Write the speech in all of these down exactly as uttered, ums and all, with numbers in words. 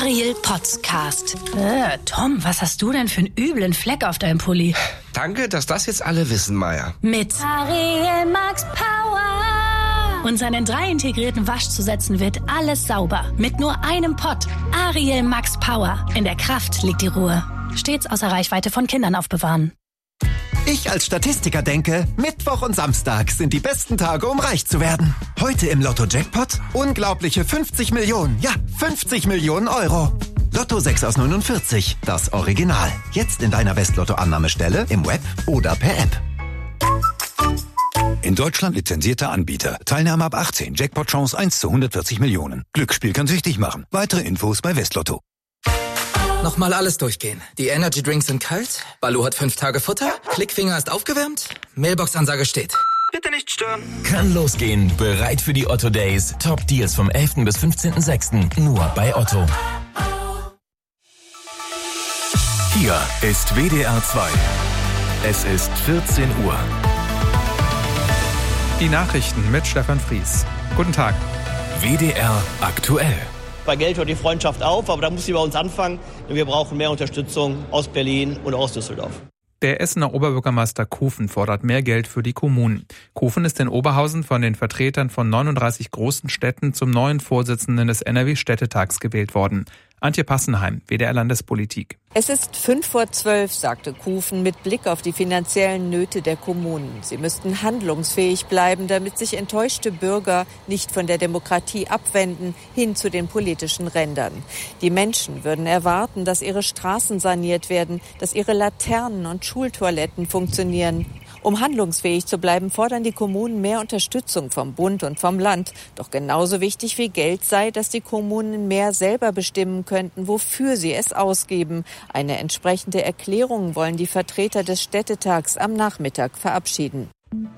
Ariel Podcast. Äh, Tom, was hast du denn für einen üblen Fleck auf deinem Pulli? Danke, dass das jetzt alle wissen, Maya. Mit Ariel Max Power. Und seinen drei integrierten Waschzusätzen wird alles sauber. Mit nur einem Pott. Ariel Max Power. In der Kraft liegt die Ruhe. Stets außer Reichweite von Kindern aufbewahren. Ich als Statistiker denke, Mittwoch und Samstag sind die besten Tage, um reich zu werden. Heute im Lotto-Jackpot unglaubliche fünfzig Millionen, ja, fünfzig Millionen Euro. Lotto sechs aus neunundvierzig, das Original. Jetzt in deiner West-Lotto-Annahmestelle, im Web oder per App. In Deutschland lizenzierter Anbieter. Teilnahme ab achtzehn. Jackpot-Chance eins zu hundertvierzig Millionen. Glücksspiel kann süchtig machen. Weitere Infos bei Westlotto. Nochmal alles durchgehen. Die Energy Drinks sind kalt, Baloo hat fünf Tage Futter, Klickfinger ist aufgewärmt, Mailbox-Ansage steht. Bitte nicht stören. Kann losgehen. Bereit für die Otto Days. Top Deals vom elften bis fünfzehnten sechsten Nur bei Otto. Hier ist W D R zwei. Es ist vierzehn Uhr. Die Nachrichten mit Stefan Fries. Guten Tag. W D R aktuell. Bei Geld hört die Freundschaft auf, aber da muss sie bei uns anfangen. Denn wir brauchen mehr Unterstützung aus Berlin und aus Düsseldorf. Der Essener Oberbürgermeister Kofen fordert mehr Geld für die Kommunen. Kofen ist in Oberhausen von den Vertretern von neununddreißig großen Städten zum neuen Vorsitzenden des N R W-Städtetags gewählt worden. Antje Passenheim, W D R Landespolitik. Es ist fünf vor zwölf, sagte Kofen mit Blick auf die finanziellen Nöte der Kommunen. Sie müssten handlungsfähig bleiben, damit sich enttäuschte Bürger nicht von der Demokratie abwenden, hin zu den politischen Rändern. Die Menschen würden erwarten, dass ihre Straßen saniert werden, dass ihre Laternen und Schultoiletten funktionieren. Um handlungsfähig zu bleiben, fordern die Kommunen mehr Unterstützung vom Bund und vom Land. Doch genauso wichtig wie Geld sei, dass die Kommunen mehr selber bestimmen könnten, wofür sie es ausgeben. Eine entsprechende Erklärung wollen die Vertreter des Städtetags am Nachmittag verabschieden.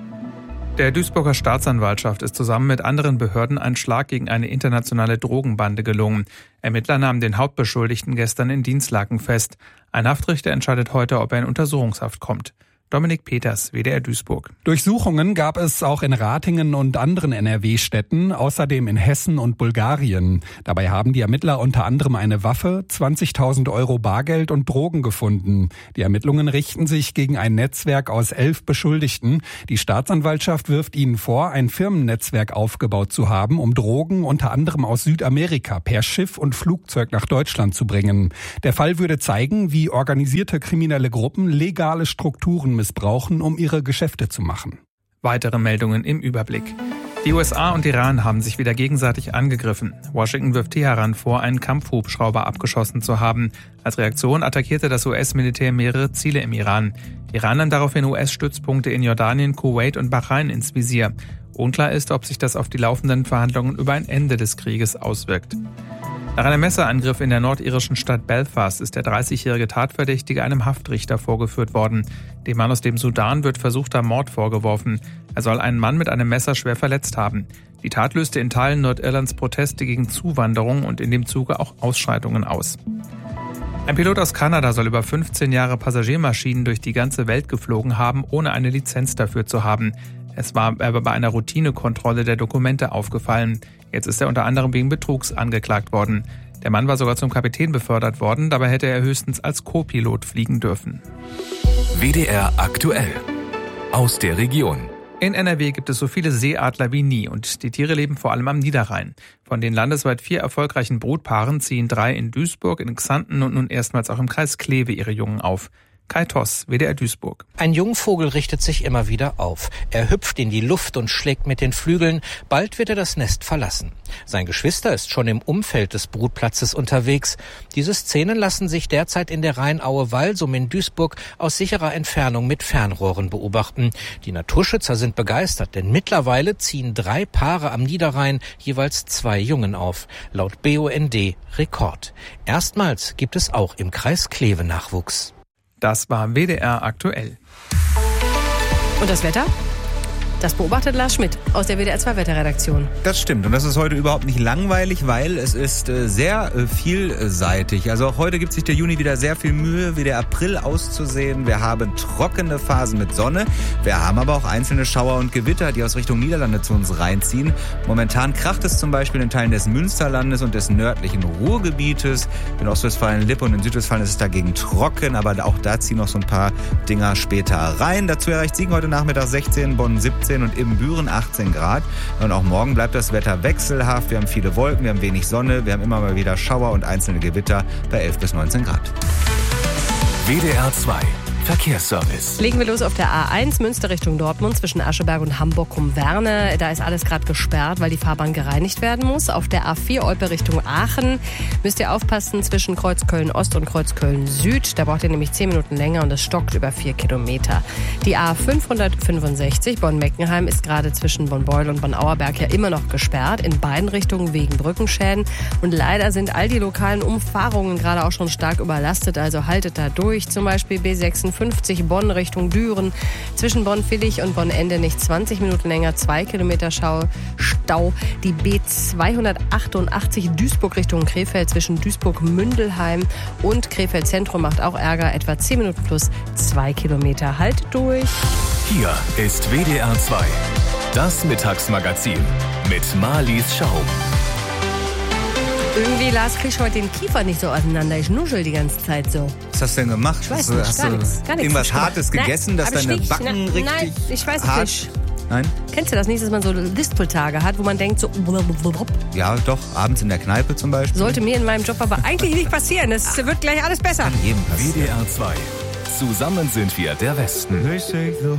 Der Duisburger Staatsanwaltschaft ist zusammen mit anderen Behörden ein Schlag gegen eine internationale Drogenbande gelungen. Ermittler nahmen den Hauptbeschuldigten gestern in Dinslaken fest. Ein Haftrichter entscheidet heute, ob er in Untersuchungshaft kommt. Dominik Peters, W D R Duisburg. Durchsuchungen gab es auch in Ratingen und anderen N R W-Städten, außerdem in Hessen und Bulgarien. Dabei haben die Ermittler unter anderem eine Waffe, zwanzigtausend Euro Bargeld und Drogen gefunden. Die Ermittlungen richten sich gegen ein Netzwerk aus elf Beschuldigten. Die Staatsanwaltschaft wirft ihnen vor, ein Firmennetzwerk aufgebaut zu haben, um Drogen unter anderem aus Südamerika per Schiff und Flugzeug nach Deutschland zu bringen. Der Fall würde zeigen, wie organisierte kriminelle Gruppen legale Strukturen missbrauchen, um ihre Geschäfte zu machen. Weitere Meldungen im Überblick. Die U S A und Iran haben sich wieder gegenseitig angegriffen. Washington wirft Teheran vor, einen Kampfhubschrauber abgeschossen zu haben. Als Reaktion attackierte das U S-Militär mehrere Ziele im Iran. Iran nahm daraufhin U S-Stützpunkte in Jordanien, Kuwait und Bahrain ins Visier. Unklar ist, ob sich das auf die laufenden Verhandlungen über ein Ende des Krieges auswirkt. Nach einem Messerangriff in der nordirischen Stadt Belfast ist der dreißigjährige Tatverdächtige einem Haftrichter vorgeführt worden. Dem Mann aus dem Sudan wird versuchter Mord vorgeworfen. Er soll einen Mann mit einem Messer schwer verletzt haben. Die Tat löste in Teilen Nordirlands Proteste gegen Zuwanderung und in dem Zuge auch Ausschreitungen aus. Ein Pilot aus Kanada soll über fünfzehn Jahre Passagiermaschinen durch die ganze Welt geflogen haben, ohne eine Lizenz dafür zu haben. Es war aber bei einer Routinekontrolle der Dokumente aufgefallen. Jetzt ist er unter anderem wegen Betrugs angeklagt worden. Der Mann war sogar zum Kapitän befördert worden, dabei hätte er höchstens als Co-Pilot fliegen dürfen. W D R aktuell. Aus der Region. In N R W gibt es so viele Seeadler wie nie und die Tiere leben vor allem am Niederrhein. Von den landesweit vier erfolgreichen Brutpaaren ziehen drei in Duisburg, in Xanten und nun erstmals auch im Kreis Kleve ihre Jungen auf. Kai Toss, W D R Duisburg. Ein Jungvogel richtet sich immer wieder auf. Er hüpft in die Luft und schlägt mit den Flügeln. Bald wird er das Nest verlassen. Sein Geschwister ist schon im Umfeld des Brutplatzes unterwegs. Diese Szenen lassen sich derzeit in der Rheinaue-Walsum in Duisburg aus sicherer Entfernung mit Fernrohren beobachten. Die Naturschützer sind begeistert, denn mittlerweile ziehen drei Paare am Niederrhein jeweils zwei Jungen auf. Laut B U N D Rekord. Erstmals gibt es auch im Kreis Kleve Nachwuchs. Das war W D R aktuell. Und das Wetter? Das beobachtet Lars Schmidt aus der W D R zwei Wetterredaktion. Das stimmt und das ist heute überhaupt nicht langweilig, weil es ist äh, sehr äh, vielseitig. Also auch heute gibt sich der Juni wieder sehr viel Mühe, wie der April auszusehen. Wir haben trockene Phasen mit Sonne. Wir haben aber auch einzelne Schauer und Gewitter, die aus Richtung Niederlande zu uns reinziehen. Momentan kracht es zum Beispiel in Teilen des Münsterlandes und des nördlichen Ruhrgebietes. In Ostwestfalen-Lippe und in Südwestfalen ist es dagegen trocken, aber auch da ziehen noch so ein paar Dinger später rein. Dazu erreicht Siegen heute Nachmittag sechzehn, Bonn siebzehn und Ibbenbüren achtzehn Grad. Und auch morgen bleibt das Wetter wechselhaft. Wir haben viele Wolken, wir haben wenig Sonne, wir haben immer mal wieder Schauer und einzelne Gewitter bei elf bis neunzehn Grad. W D R zwei Verkehrsservice. Legen wir los auf der A eins Münster Richtung Dortmund zwischen Ascheberg und Hamburg-Kumm-Werne. Da ist alles gerade gesperrt, weil die Fahrbahn gereinigt werden muss. Auf der A vier Olpe Richtung Aachen müsst ihr aufpassen zwischen Kreuzköln-Ost und Kreuzköln-Süd. Da braucht ihr nämlich zehn Minuten länger und es stockt über vier Kilometer. Die A fünfhundertfünfundsechzig Bonn-Meckenheim ist gerade zwischen Bonn-Beuel und Bonn-Auerberg ja immer noch gesperrt. In beiden Richtungen wegen Brückenschäden. Und leider sind all die lokalen Umfahrungen gerade auch schon stark überlastet. Also haltet da durch. Zum Beispiel B sechsundfünfzig Bonn Richtung Düren. Zwischen Bonn-Villig und Bonn-Ende nicht zwanzig Minuten länger, zwei Kilometer Schau, Stau. Die B zweihundertachtundachtzig Duisburg Richtung Krefeld zwischen Duisburg-Mündelheim und Krefeld Zentrum macht auch Ärger, etwa zehn Minuten plus zwei Kilometer. Haltet durch. Hier ist W D R zwei, das Mittagsmagazin mit Marlies Schau. Irgendwie, Lars, krieg ich heute den Kiefer nicht so auseinander. Ich nuschel die ganze Zeit so. Was hast du denn gemacht? Ich weiß hast nicht, hast gar du nichts, gar nichts. Irgendwas Hartes gegessen, Nein, dass deine nicht, Backen na, richtig Nein, ich weiß es hart... nicht. Nein? Kennst du das nicht, dass man so Lispeltage hat, wo man denkt so... Ja, doch. Abends in der Kneipe zum Beispiel. Sollte mir in meinem Job aber eigentlich nicht passieren. Es wird gleich alles besser. Kann jedem W passieren. D R zwei. Zusammen sind wir der Westen. Richtig so.